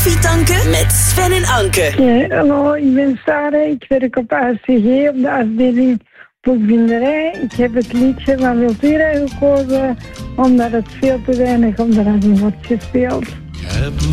koffie tanken met Sven en Anke. Ja, hallo, ik ben Sarah. Ik werk op ACG op de afdeling boekbinderij. Ik heb het liedje van Wiltura gekozen omdat het veel te weinig op de radio wordt gespeeld.